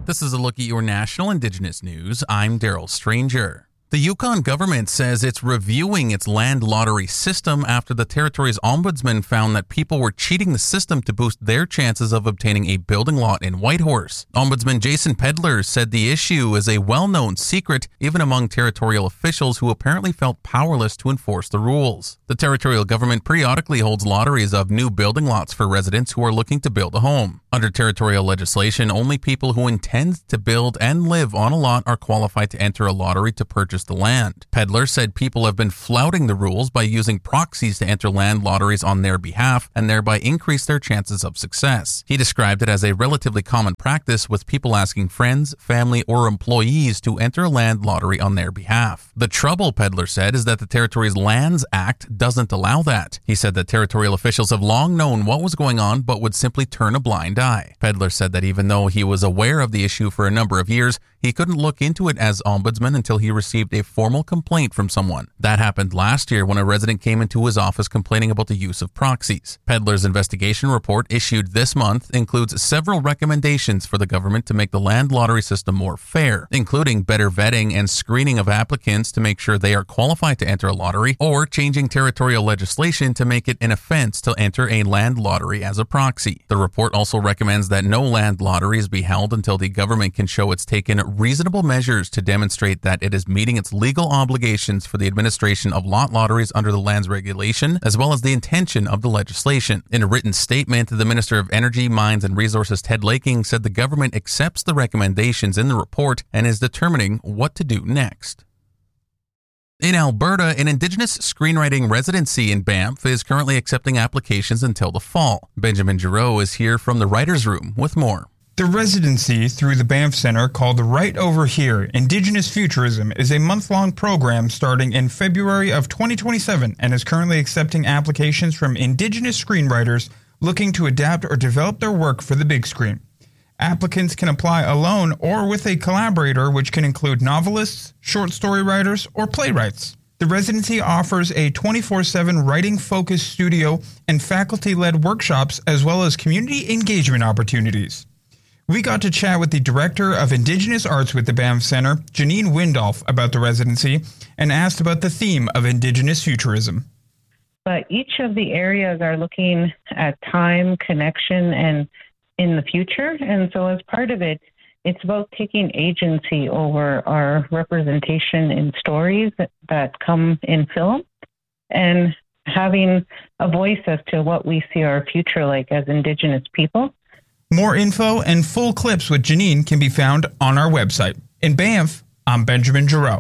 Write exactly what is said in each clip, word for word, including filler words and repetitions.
This is a look at your national Indigenous news. I'm Daryl Stranger. The Yukon government says it's reviewing its land lottery system after the territory's ombudsman found that people were cheating the system to boost their chances of obtaining a building lot in Whitehorse. Ombudsman Jason Pedler said the issue is a well-known secret even among territorial officials who apparently felt powerless to enforce the rules. The territorial government periodically holds lotteries of new building lots for residents who are looking to build a home. Under territorial legislation, only people who intend to build and live on a lot are qualified to enter a lottery to purchase the land. Pedler said people have been flouting the rules by using proxies to enter land lotteries on their behalf and thereby increase their chances of success. He described it as a relatively common practice with people asking friends, family, or employees to enter a land lottery on their behalf. The trouble, Pedler said, is that the territory's Lands Act doesn't allow that. He said that territorial officials have long known what was going on but would simply turn a blind eye. Pedler said that even though he was aware of the issue for a number of years, he couldn't look into it as ombudsman until he received a formal complaint from someone. That happened last year when a resident came into his office complaining about the use of proxies. Pedler's investigation report issued this month includes several recommendations for the government to make the land lottery system more fair, including better vetting and screening of applicants to make sure they are qualified to enter a lottery, or changing territorial legislation to make it an offense to enter a land lottery as a proxy. The report also recommends that no land lotteries be held until the government can show it's taken reasonable measures to demonstrate that it is meeting its legal obligations for the administration of lot lotteries under the lands regulation, as well as the intention of the legislation. In a written statement, the Minister of Energy, Mines and Resources, Ted Laking, said the government accepts the recommendations in the report and is determining what to do next. In Alberta, an Indigenous screenwriting residency in Banff is currently accepting applications until the fall. Benjamin Giroux is here from the Writers' Room with more. The residency through the Banff Centre, called Right Over Here, Indigenous Futurism, is a month-long program starting in February of twenty twenty-seven and is currently accepting applications from Indigenous screenwriters looking to adapt or develop their work for the big screen. Applicants can apply alone or with a collaborator, which can include novelists, short story writers, or playwrights. The residency offers a twenty-four seven writing-focused studio and faculty-led workshops, as well as community engagement opportunities. We got to chat with the Director of Indigenous Arts with the Banff Centre, Janine Windolf, about the residency and asked about the theme of Indigenous Futurism. But each of the areas are looking at time, connection, and in the future. And so as part of it, it's about taking agency over our representation in stories that, that come in film and having a voice as to what we see our future like as Indigenous people. More info and full clips with Janine can be found on our website. In Banff, I'm Benjamin Giroux.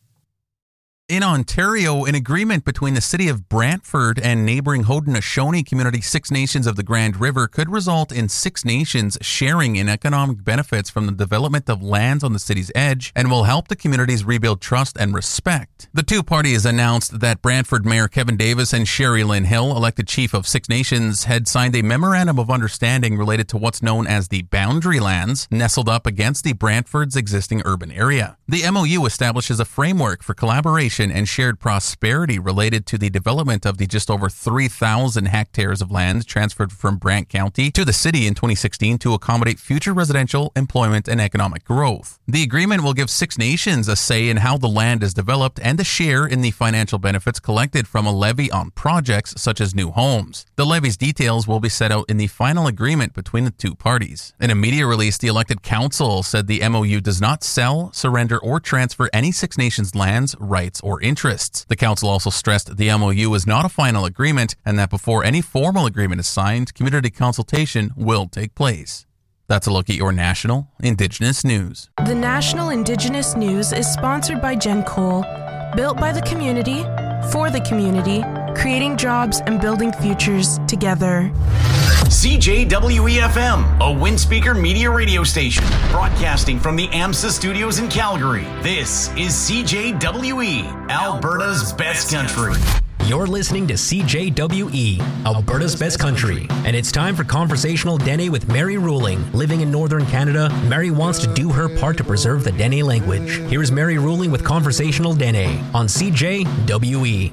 In Ontario, an agreement between the city of Brantford and neighboring Haudenosaunee community Six Nations of the Grand River could result in Six Nations sharing in economic benefits from the development of lands on the city's edge and will help the communities rebuild trust and respect. The two parties announced that Brantford Mayor Kevin Davis and Sherry Lynn Hill, elected chief of Six Nations, had signed a memorandum of understanding related to what's known as the boundary lands nestled up against the Brantford's existing urban area. The M O U establishes a framework for collaboration and shared prosperity related to the development of the just over three thousand hectares of land transferred from Brant County to the city in twenty sixteen to accommodate future residential, employment, and economic growth. The agreement will give Six Nations a say in how the land is developed and a share in the financial benefits collected from a levy on projects such as new homes. The levy's details will be set out in the final agreement between the two parties. In a media release, the elected council said the M O U does not sell, surrender, or transfer any Six Nations lands, rights, or or interests. The council also stressed the M O U is not a final agreement and that before any formal agreement is signed, community consultation will take place. That's a look at your national Indigenous news. The National Indigenous News is sponsored by Gen Cole, built by the community, for the community, creating jobs and building futures together. C J W E F M, a Windspeaker media radio station, broadcasting from the AMSA studios in Calgary. This is C J W E, Alberta's best country. You're listening to C J W E, Alberta's best country, and it's time for Conversational Dene with Mary Ruling. Living in Northern Canada, Mary wants to do her part to preserve the Dene language. Here's Mary Ruling with Conversational Dene on C J W E.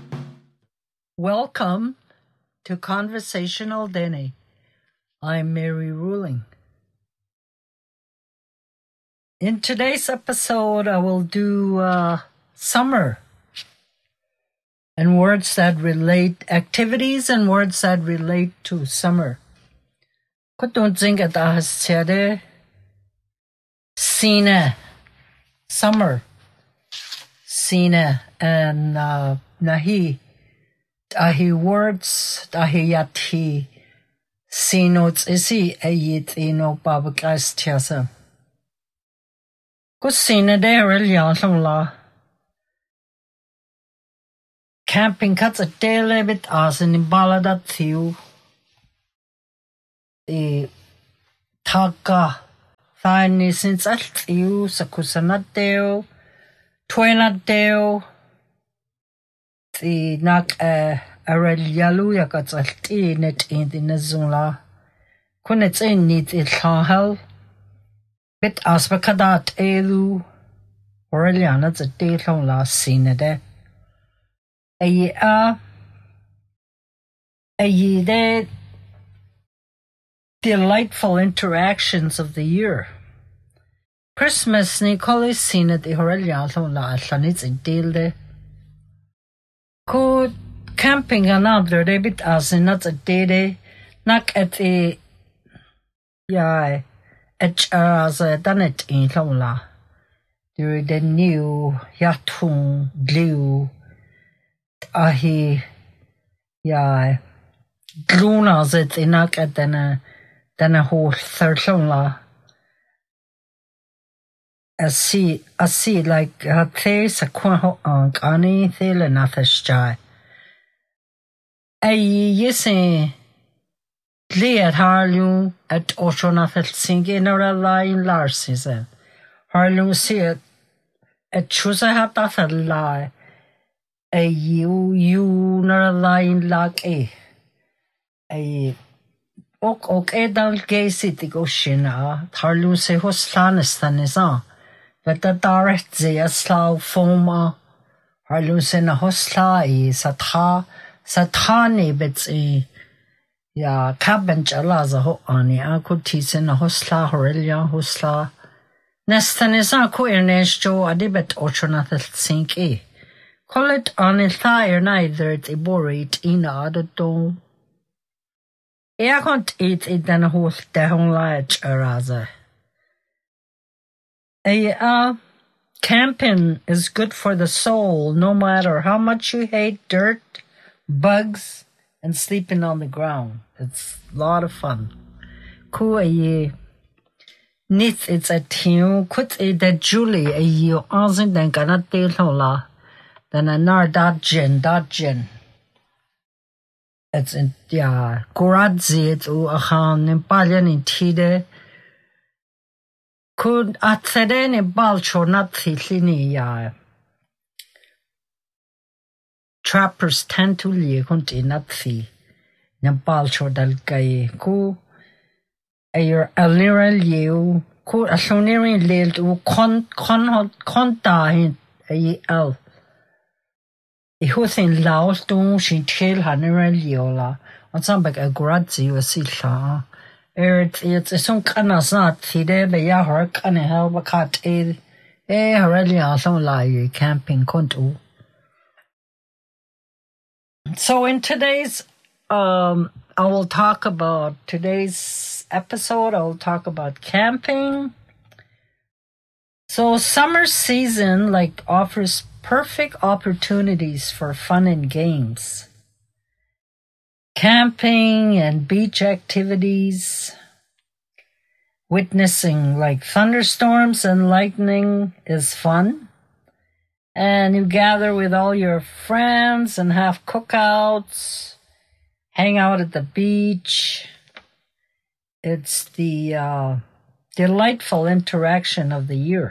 Welcome to Conversational Dene. I'm Mary Ruling. In today's episode, I will do uh, summer and words that relate, activities and words that relate to summer. Kutunzinga dahasiade Sine, summer, Sine, and uh, nahi, ahi words, ahi yati, sinots isi ayit ino babakais tiasa. Kusine de religion la. Camping cuts a daily bit as in balada tiu. The taka. Thani since al tiu sakusana deo. Twena deo. The nak a relialu yakats al ti net in the nazula. Kunets in need it hell. Bit asbakadat elu Aureliana the day long last seen de. A ye a a ye de delightful interactions of the year. Christmas Nicole seen at the Aureliana long last and it's a deal de. Could camping another day bit as in not a day de. Knock at the yeah. H as a done it in Lola. During the new Yatun Glue Ahi Ya Gluna zit in a then a then a whole third Lola. A sea a sea like a place a quaho on Gani Thil and Athashai. A yissing. Glead Harlu at Oshonafel singing or a line Larsis. Harlu see it at Chusahatafel lie. A you, you, nor a line like a. A ok ok edal gay city go shina. Harlu se hoslanistan is on. But the direct ze a slow foma. Harlu se na hosla e satha satani bits e. Ya cabin jalaza ho ani a could tease in a hosla horelia hosla. Nestan is a queerness jo adibet ochonathel sink e. Call it on a thire neither it eborate in a dome. E a can't eat it than a host down large araza. A uh camping is good for the soul no matter how much you hate dirt, bugs, and sleeping on the ground. It's a lot of fun. Ku a ye nith it's a team, kut a de Julie a ye anzin den ganat de lola, then a nar dot gin dot gin. It's in ya kuradzi it's u ahan in palyan in tide. Kud at thedene balcho not thilini ya. Trappers tend to lie kunti not thi. Nabalcho dal gay ku ayer aliral you ku asonirin lil to con con conta hin a el. I huthin laos to she chill haniral yola on some back a gradzi was sila. Er it's a son canasat thide be ya her can help a cat aid eh haralia son lie camping contu. So in today's Um, I will talk about today's episode. I will talk about camping. So summer season like offers perfect opportunities for fun and games. Camping and beach activities. Witnessing like thunderstorms and lightning is fun. And you gather with all your friends and have cookouts. Hang out at the beach. It's the uh, delightful interaction of the year.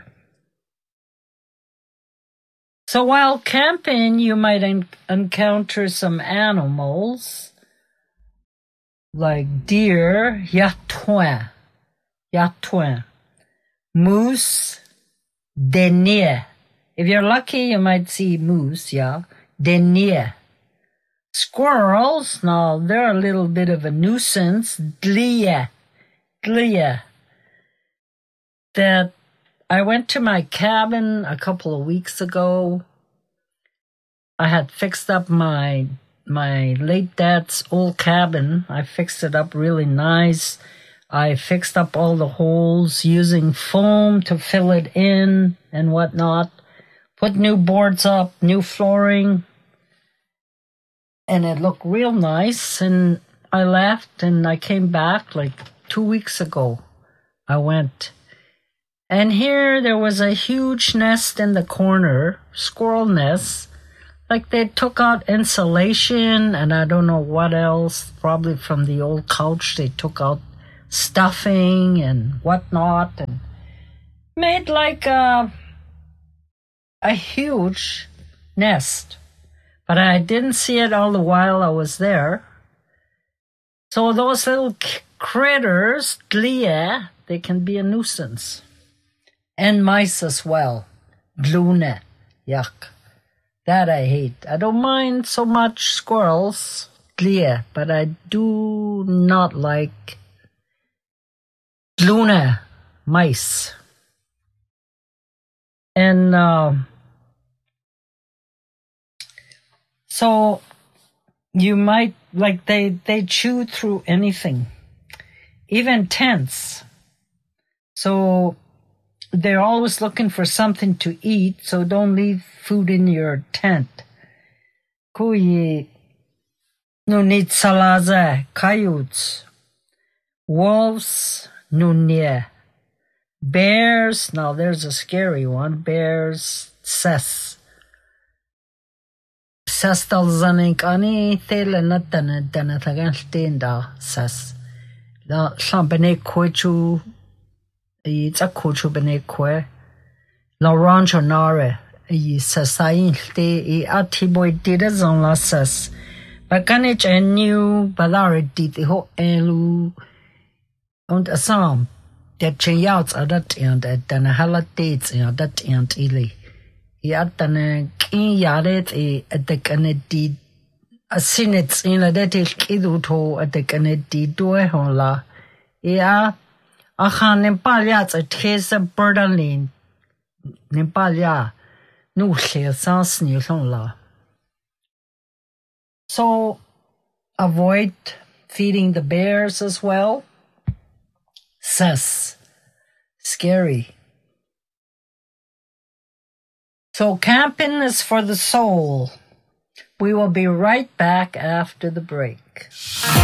So while camping, you might en- encounter some animals like deer, yatouin, yatouin, moose, denier. If you're lucky, you might see moose, yeah, denier. Squirrels, now they're a little bit of a nuisance. Glia, glia. That I went to my cabin a couple of weeks ago. I had fixed up my my late dad's old cabin. I fixed it up really nice. I fixed up all the holes using foam to fill it in and whatnot. Put new boards up, new flooring. And it looked real nice. And I left and I came back like two weeks ago. I went. And here there was a huge nest in the corner, squirrel nest. Like they took out insulation and I don't know what else. Probably from the old couch they took out stuffing and whatnot. And made like a, a huge nest. But I didn't see it all the while I was there. So those little critters, glia, they can be a nuisance. And mice as well. Glune. Yuck. That I hate. I don't mind so much squirrels, glia, but I do not like glune, mice. And uh, so you might, like they, they chew through anything, even tents. So they're always looking for something to eat, so don't leave food in your tent. Kuyi nunit salaze coyotes, wolves nunia, bears. Now there's a scary one. Bears ses. Ses dal zanik ani tele natana dana tagan stenda ses. La champene kochu. It's a coach benekwe. La rancho nare. I sasain te I atiboy did as on la sas. But canich and new balare did the ho elu. Und a psalm. That chayouts are that and at the hala dates and that and illy. I at the king yaret at the canedy. A sinets in a detil kiduto at the canedy doe hola. Yeah. Aha Nepalya a taste of Berdalin. Nepalya no clear sans new la. So avoid feeding the bears as well. Sus. Scary. So camping is for the soul. We will be right back after the break.